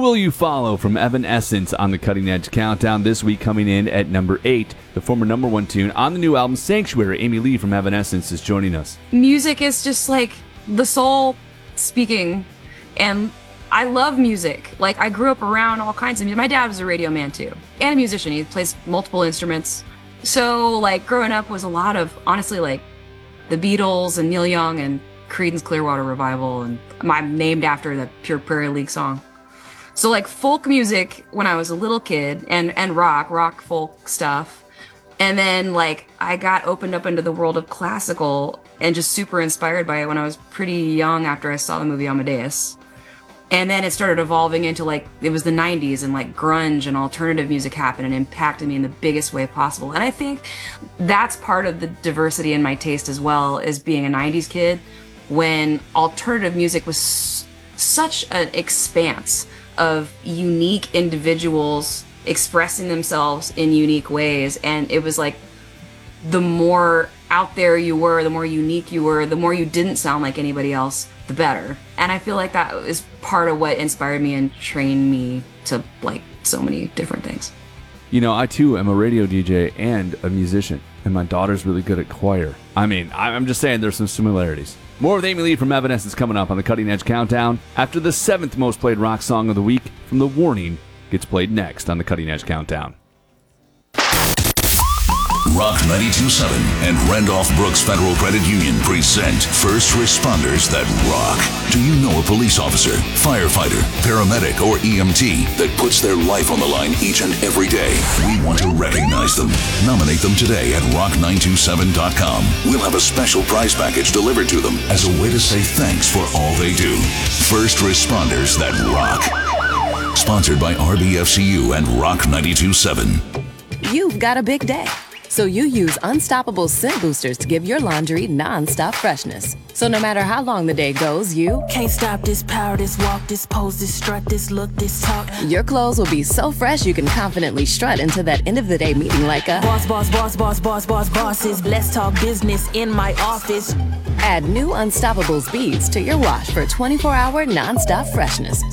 Will You Follow from Evanescence on the Cutting Edge Countdown. This week coming in at number 8, the former number 1 tune on the new album Sanctuary. Amy Lee from Evanescence is joining us. Music is just like the soul speaking, and I love music. Like, I grew up around all kinds of music. My dad was a radio man too, and a musician. He plays multiple instruments. So like growing up was a lot of, honestly, like the Beatles and Neil Young and Creedence Clearwater Revival, and I'm named after the Pure Prairie League song. So like folk music when I was a little kid, and rock folk stuff. And then like I got opened up into the world of classical and just super inspired by it when I was pretty young after I saw the movie Amadeus. And then it started evolving into like, it was the 90s and like grunge and alternative music happened and impacted me in the biggest way possible. And I think that's part of the diversity in my taste as well, as being a 90s kid, when alternative music was such an expanse of unique individuals expressing themselves in unique ways. And it was like, the more out there you were, the more unique you were, the more you didn't sound like anybody else, the better. And I feel like that is part of what inspired me and trained me to like so many different things. You know, I too am a radio DJ and a musician, and my daughter's really good at choir. I mean, I'm just saying there's some similarities. More with Amy Lee from Evanescence coming up on the Cutting Edge Countdown after the 7th most played rock song of the week from The Warning gets played next on the Cutting Edge Countdown. Rock 92.7 and Randolph Brooks Federal Credit Union present First Responders That Rock. Do you know a police officer, firefighter, paramedic, or EMT that puts their life on the line each and every day? We want to recognize them. Nominate them today at rock927.com. We'll have a special prize package delivered to them as a way to say thanks for all they do. First Responders That Rock. Sponsored by RBFCU and Rock 92.7. You've got a big day, so you use Unstoppable Scent Boosters to give your laundry non-stop freshness. So no matter how long the day goes, you can't stop this power, this walk, this pose, this strut, this look, this talk. Your clothes will be so fresh you can confidently strut into that end of the day meeting like a bosses. Let's talk business in my office. Add new Unstoppables beads to your wash for 24-hour non-stop freshness.